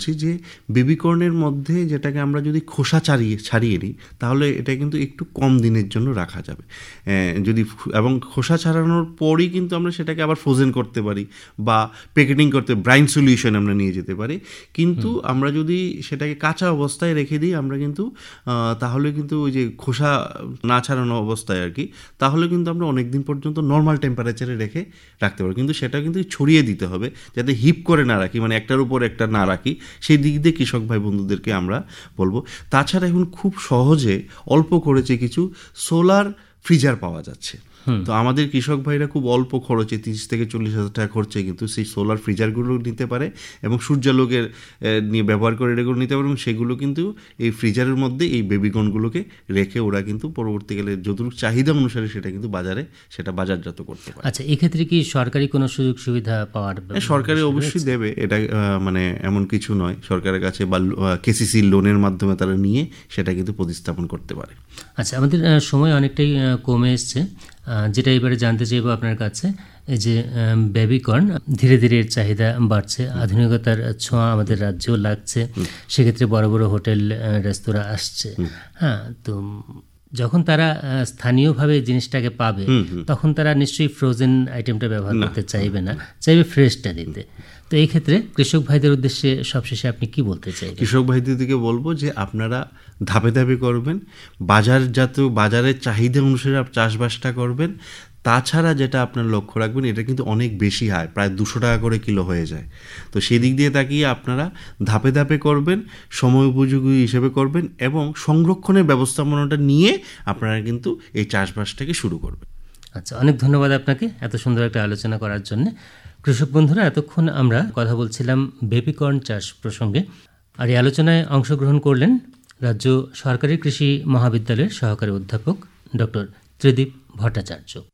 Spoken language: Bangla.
বলছি যে বেবিকর্নের মধ্যে যেটাকে আমরা যদি খোসা ছাড়িয়ে নিই তাহলে এটা কিন্তু একটু কম দিনের জন্য রাখা যাবে যদি, এবং খোসা ছাড়ানোর পরই কিন্তু আমরা সেটাকে আবার ফ্রোজেন করতে পারি বা প্যাকেটিং করতে ব্রাইন সলিউশন আমরা নিয়ে যেতে পারি। কিন্তু আমরা যদি সেটাকে কাঁচা অবস্থায় রেখে দিই আমরা কিন্তু তাহলে কিন্তু ওই যে খোসা না ছাড়ানো অবস্থায় আর কি, তাহলে কিন্তু আমরা অনেক দিন পর্যন্ত নর্মাল টেম্পারেচারে রাখতে পারি। কিন্তু সেটা কিন্তু ছড়িয়ে দিতে হবে যাতে হিপ করে না রাখি, মানে একটার উপর একটা না রাখি, সেই দিক দিয়ে কৃষক ভাই বন্ধুদেরকে আমরা বলবো। তাছাড়া এখন খুব সহজে অল্প করেছে কিছু সোলার ফ্রিজার পাওয়া যাচ্ছে। তো আমাদের কৃষক ভাইরা খুব অল্প খরচে 30 থেকে 40 হাজার টাকা খরচে কিন্তু সেই সোলার ফ্রিজারগুলো নিতে পারে এবং সূর্যালোকের নিয়ে ব্যবহার করে এগুলো নিতে পারে, এবং সেগুলো কিন্তু এই ফ্রিজারের মধ্যে এই বেবিকর্নগুলোকে রেখে ওরা কিন্তু পরবর্তীকালে যতটুকু চাহিদা অনুসারে সেটা কিন্তু সেটা বাজারজাত করতে পারে। আচ্ছা, এক্ষেত্রে কি সরকারি কোনো সুযোগ সুবিধা পাওয়ার? সরকারি অবশ্যই দেবে, এটা মানে এমন কিছু নয়, সরকারের কাছে বা কেসিসি লোনের মাধ্যমে তারা নিয়ে সেটা কিন্তু প্রতিস্থাপন করতে পারে। আচ্ছা, আমাদের সময় অনেকটাই কমে এসছে, যেটা এবারে জানতে চাইবো আপনার কাছে, এই যে বেবিকর্ন ধীরে ধীরে চাহিদা বাড়ছে, আধুনিকতার ছোঁয়া আমাদের রাজ্যেও লাগছে, সেক্ষেত্রে বড় বড় হোটেল রেস্তোরাঁ আসছে। হ্যাঁ, তো যখন তারা স্থানীয়ভাবে জিনিসটাকে পাবে তখন তারা নিশ্চয়ই ফ্রোজেন আইটেমটা ব্যবহার করতে চাইবে না, চাইবে ফ্রেশটা দিতে। তো এই ক্ষেত্রে কৃষক ভাইদের উদ্দেশ্যে সবশেষে আপনি কি বলতে চাইবেন? কৃষক ভাইদেরকে বলবো যে আপনারা ধাপে ধাপে করবেন, বাজারের চাহিদা অনুসারে চাষবাসটা করবেন। তাছাড়া যেটা আপনার লক্ষ্য রাখবেন, এটা কিন্তু অনেক বেশি হয়, প্রায় 200 টাকা করে কিলো হয়ে যায়। তো সেই দিক দিয়ে তাকিয়ে আপনারা ধাপে ধাপে করবেন, সময় উপযোগী হিসেবে করবেন এবং সংরক্ষণের ব্যবস্থাপনাটা নিয়ে আপনারা কিন্তু এই চাষবাসটাকে শুরু করবেন। আচ্ছা, অনেক ধন্যবাদ আপনাকে এত সুন্দর একটা আলোচনা করার জন্য। কৃষক বন্ধুরা, এতক্ষণ আমরা কথা বলছিলাম বেবিকর্ন চাষ প্রসঙ্গে, আর এই আলোচনায় অংশগ্রহণ করলেন রাজ্য সরকারি কৃষি মহাবিদ্যালয়ের সহকারী অধ্যাপক ডক্টর ত্রিদীপ ভট্টাচার্য।